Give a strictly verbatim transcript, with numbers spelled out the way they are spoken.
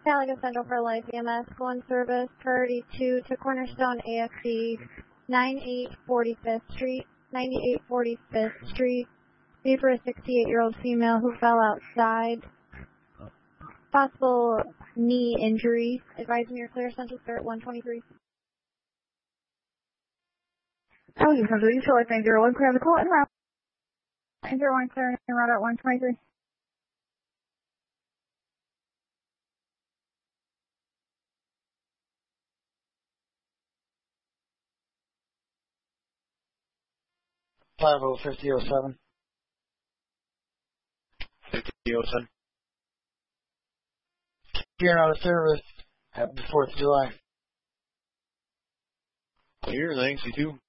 Calico Central for Life E M S one service, priority two to Cornerstone A F C, ninety-eight forty-fifth Street, ninety-eight forty-fifth Street. B for a sixty-eight-year-old female who fell outside. Possible knee injury. Advising you're clear, Central Spirit one twenty-three. Oh, you come to the Detroit nine zero one, clear on the call and route. nine zero one, clear and route at one twenty-three. five oh fifty oh seven. fifty oh seven. Gearing out of service. Happy fourth of July. Clear, thanks, you too.